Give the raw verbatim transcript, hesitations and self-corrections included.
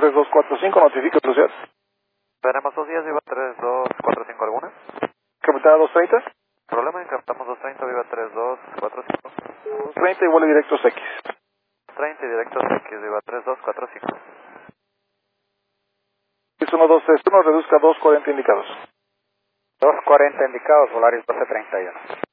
tres dos cuatro cinco, notifica velocidad. Tenemos dos días, Viva tres dos cuatro cinco, ¿alguna? Capital dos treinta. Problema, captamos dos treinta, Viva tres dos cuatro cinco. dos treinta y vuelo directo X. treinta y directo X, Viva tres dos cuatro cinco. Es uno dos tres uno, reduzca dos cuarenta indicados. dos cuarenta indicados, Volaris doce treinta y uno.